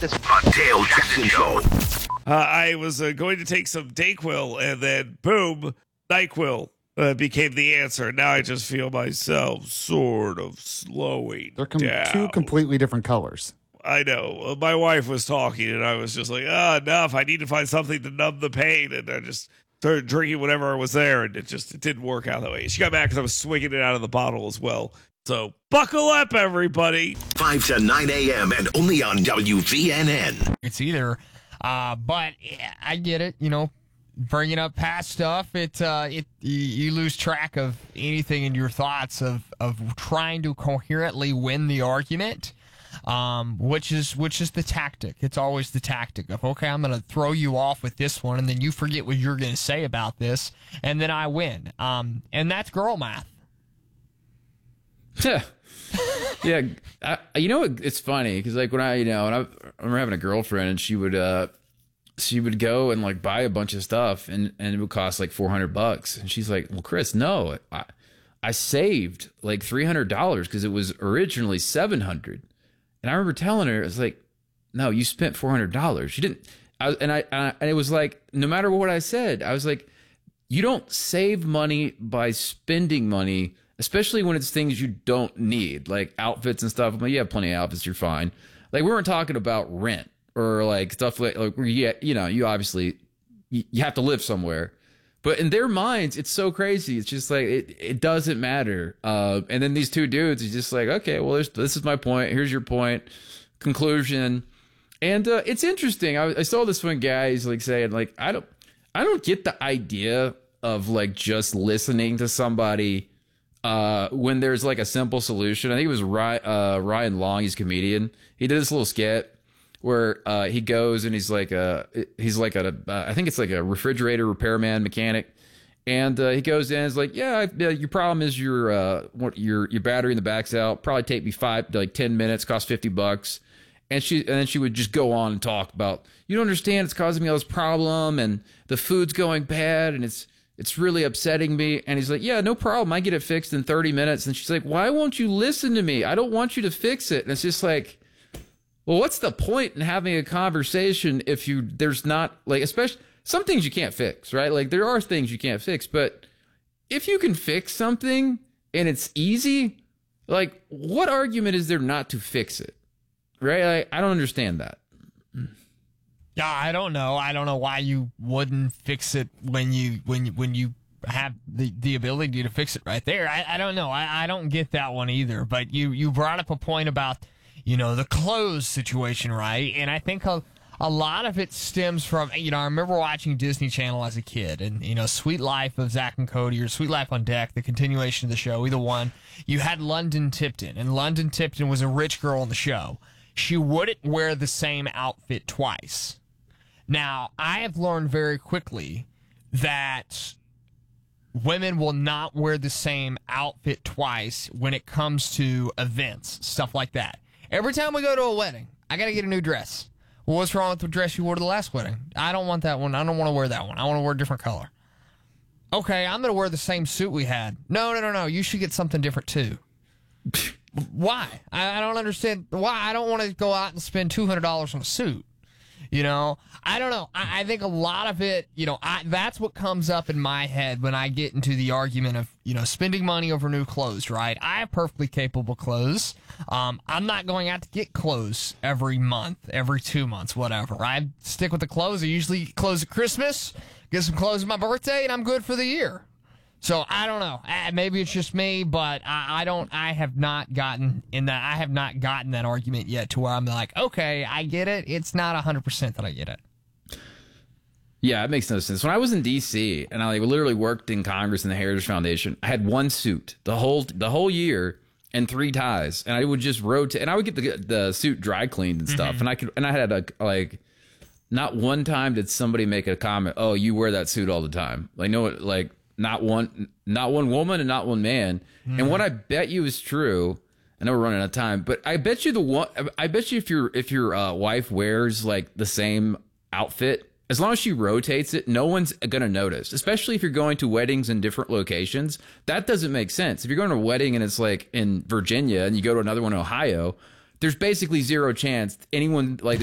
this. The Dale Jackson Show. I was going to take some Dayquil, and then boom, NyQuil became the answer. Now I just feel myself sort of slowing down. Two completely different colors. I know. My wife was talking, and I was just like, enough. I need to find something to numb the pain. And I just started drinking whatever was there, and it didn't work out that way. She got mad because I was swinging it out of the bottle as well. So buckle up, everybody. 5 to 9 a.m. and only on WVNN. It's either, but I get it, bringing up past stuff, you lose track of anything in your thoughts of trying to coherently win the argument, which is the tactic. It's always the tactic of, okay, I'm going to throw you off with this one, and then you forget what you're going to say about this, and then I win. And that's girl math. Yeah. It's funny because like when I remember having a girlfriend and she would go and like buy a bunch of stuff and it would cost like $400 and she's like, well, Chris, no, I saved like $300 because it was originally $700. And I remember telling her, it's like, no, you spent $400. You didn't. And it was like, no matter what I said, I was like, you don't save money by spending money, especially when it's things you don't need, like outfits and stuff. I'm like, you have plenty of outfits, you're fine. Like we weren't talking about rent or like stuff like you obviously you have to live somewhere. But in their minds, it's so crazy. It's just like it doesn't matter. And then these two dudes are just like, okay, well, this is my point. Here's your point. Conclusion. And it's interesting. I saw this one guy. He's like saying like I don't get the idea of like just listening to somebody when there's like a simple solution. I think it was Ryan Long. He's a comedian. He did this little skit where he goes and he's like I think it's like a refrigerator repairman mechanic, and he goes in and is like, yeah, your problem is your battery in the back's out. Probably take me 10 minutes, cost $50. And then she would just go on and talk about, you don't understand, it's causing me all this problem and the food's going bad and it's really upsetting me. And he's like, yeah, no problem. I get it fixed in 30 minutes. And she's like, why won't you listen to me? I don't want you to fix it. And it's just like, well, what's the point in having a conversation if there's not like, especially some things you can't fix, right? Like there are things you can't fix, but if you can fix something and it's easy, like what argument is there not to fix it? Right? Like, I don't understand that. Yeah, I don't know. I don't know why you wouldn't fix it when you have the ability to fix it right there. I don't know. I don't get that one either. But you brought up a point about, the clothes situation, right? And I think a lot of it stems from, I remember watching Disney Channel as a kid and, Sweet Life of Zach and Cody or Sweet Life on Deck, the continuation of the show, either one. You had London Tipton, and London Tipton was a rich girl on the show. She wouldn't wear the same outfit twice. Now, I have learned very quickly that women will not wear the same outfit twice when it comes to events, stuff like that. Every time we go to a wedding, I got to get a new dress. Well, what's wrong with the dress you wore to the last wedding? I don't want that one. I don't want to wear that one. I want to wear a different color. Okay, I'm going to wear the same suit we had. No. You should get something different too. Why? I don't understand why. I don't want to go out and spend $200 on a suit. I don't know. I think a lot of it, that's what comes up in my head when I get into the argument of, spending money over new clothes, right? I have perfectly capable clothes. I'm not going out to get clothes every month, every 2 months, whatever. I stick with the clothes. I usually clothes at Christmas, get some clothes at my birthday, and I'm good for the year. So I don't know. Maybe it's just me, but I have not gotten that argument yet to where I'm like, okay, I get it. It's not 100% that I get it. Yeah, it makes no sense. When I was in D.C. and I literally worked in Congress and the Heritage Foundation, I had one suit the whole year and 3 ties, and I would just rotate. And I would get the suit dry cleaned and stuff, and I had not one time did somebody make a comment, "Oh, you wear that suit all the time." Not one woman and not one man. And what I bet you is true. I know we're running out of time, but I bet you if your wife wears like the same outfit, as long as she rotates it, no one's gonna notice. Especially if you're going to weddings in different locations, that doesn't make sense. If you're going to a wedding and it's like in Virginia and you go to another one in Ohio, there's basically zero chance anyone like.